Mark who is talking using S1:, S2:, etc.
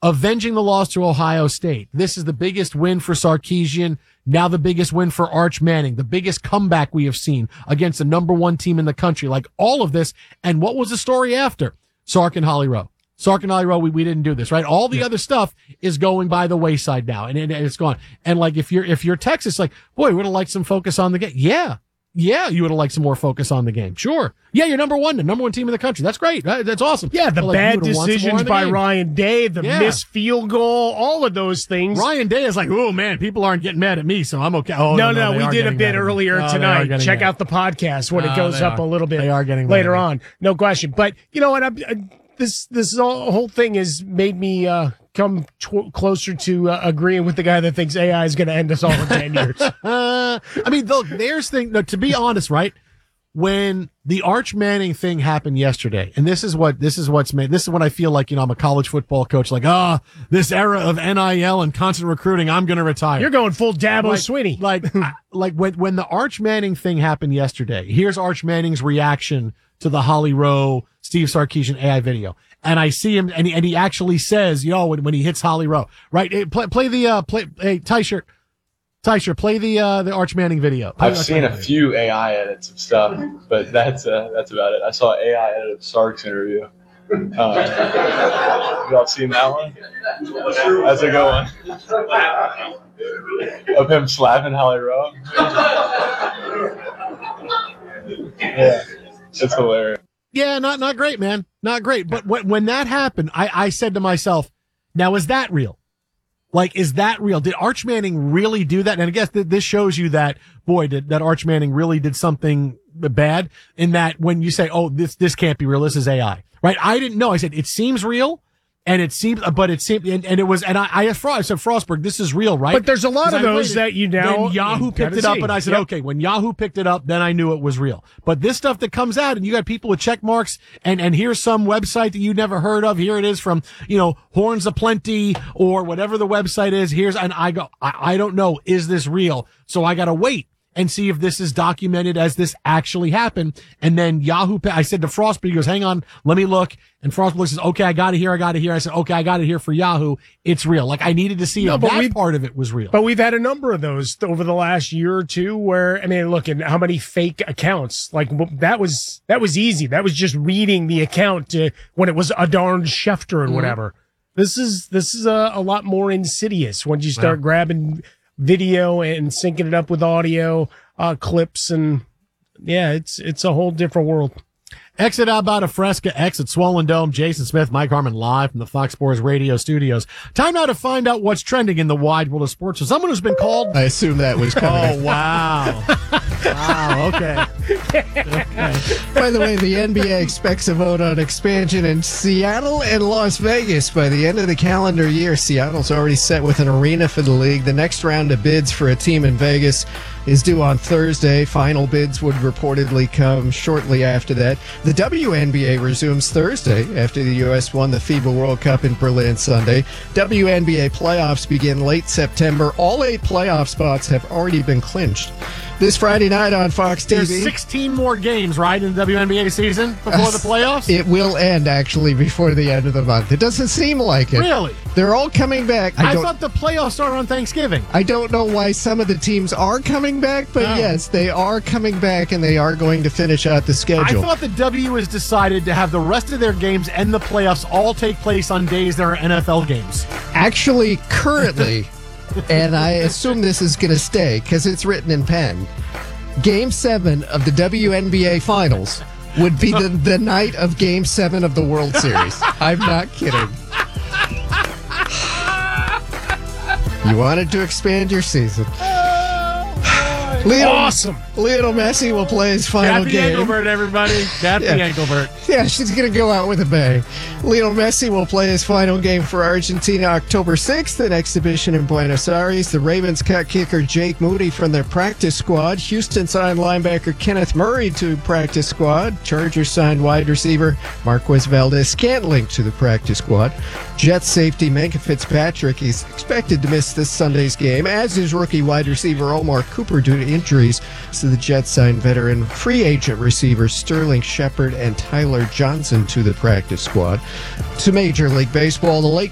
S1: avenging the loss to Ohio State. This is the biggest win for Sarkisian. Now the biggest win for Arch Manning, the biggest comeback we have seen against the number one team in the country. Like all of this. And what was the story after? Sark and Holly Rowe. Sark and Holly Rowe, we didn't do this, right? All the other stuff is going by the wayside now, and it's gone. And like, if you're Texas, like, boy, we would have liked some focus on the game. Yeah, you would have liked some more focus on the game. Sure. Yeah, you're number one team in the country. That's great. That's awesome.
S2: Yeah, the bad decisions by Ryan Day, the missed field goal, all of those things.
S1: Ryan Day is like, oh man, people aren't getting mad at me, so I'm okay. Oh,
S2: no, we did a bit earlier tonight. Check out the podcast when it goes up a little bit later on. No question. But you know what? This whole thing has made me come closer to agreeing with the guy that thinks AI is going to end us all in 10 years.
S1: I mean, look, to be honest, right? When the Arch Manning thing happened yesterday, and this is when I feel like, I'm a college football coach, like, this era of NIL and constant recruiting, I'm going to retire.
S2: You're going full Dabo Swinney.
S1: Like when the Arch Manning thing happened yesterday, here's Arch Manning's reaction to the Holly Rowe, Steve Sarkisian AI video. And I see him, and he actually says, when he hits Holly Rowe, right? Hey, play Tyshirt, play the Arch Manning video.
S3: I've seen a few AI edits of stuff, but that's about it. I saw AI edit of Sark's interview. Y'all seen that one? That's a good one. Of him slapping Holly Rowe. Yeah, it's hilarious.
S1: Yeah, not great, man. Not great. But when that happened, I said to myself, now is that real? Like, is that real? Did Arch Manning really do that? And I guess this shows you that, boy, that Arch Manning really did something bad, in that when you say, oh, this can't be real, this is AI, right? I didn't know. I said, it seems real. And it seemed, and it was, and I asked I said, Frostberg, this is real, right?
S2: But there's a lot of those that
S1: Then Yahoo picked it up, and I said, okay, when Yahoo picked it up, then I knew it was real. But this stuff that comes out, and you got people with check marks, and here's some website that you never heard of. Here it is from, Horns of Plenty, or whatever the website is. And I go, I don't know, is this real? So I gotta wait and see if this is documented as this actually happened. And then Yahoo, I said to Frostberg, he goes, hang on, let me look. And Frostberg says, okay, I got it here. I said, okay, I got it here for Yahoo. It's real. Like, I needed to see if that part of it was real.
S2: But we've had a number of those over the last year or two where, look at how many fake accounts. Like, that was easy. That was just reading the account when it was Adarn Schefter and whatever. This is a lot more insidious when you start grabbing video and syncing it up with audio clips, and it's a whole different world.
S1: Exit Alberta Fresca, exit Swollen Dome. Jason Smith, Mike Harmon, live from the Fox Sports Radio studios. Time now to find out what's trending in the wide world of sports. So someone who's been called.
S4: I assume that was coming.
S1: Oh, wow. Wow, okay.
S4: By the way, the NBA expects a vote on expansion in Seattle and Las Vegas by the end of the calendar year. Seattle's already set with an arena for the league. The next round of bids for a team in Vegas is due on Thursday. Final bids would reportedly come shortly after that. The WNBA resumes Thursday after the U.S. won the FIBA World Cup in Berlin Sunday. WNBA playoffs begin late September. All 8 playoff spots have already been clinched. This Friday night on Fox TV.
S1: There's 16 more games, right, in the WNBA season before the playoffs?
S4: It will end, actually, before the end of the month. It doesn't seem like it.
S1: Really?
S4: They're all coming back.
S1: I thought the playoffs started on Thanksgiving.
S4: I don't know why some of the teams are coming back, but yes, they are coming back, and they are going to finish out the schedule.
S1: I thought the W has decided to have the rest of their games and the playoffs all take place on days there are NFL games.
S4: Actually, currently, and I assume this is going to stay because it's written in pen, Game 7 of the WNBA Finals would be the night of Game 7 of the World Series. I'm not kidding. You wanted to expand your season.
S2: Awesome.
S4: Lionel Messi will play his final
S1: Kathy
S4: game.
S1: Engelbert, everybody. Kathy Engelbert.
S4: Yeah, she's going to go out with a bang. Lionel Messi will play his final game for Argentina October 6th, an exhibition in Buenos Aires. The Ravens cut kicker Jake Moody from their practice squad. Houston signed linebacker Kenneth Murray to practice squad. Chargers signed wide receiver Marquez Valdez-Scantling to the practice squad. Jets safety Minkah Fitzpatrick is expected to miss this Sunday's game, as is rookie wide receiver Omar Cooper due to injuries. So the Jets signed veteran free agent receivers Sterling Shepard and Tyler Johnson to the practice squad. To Major League Baseball, the late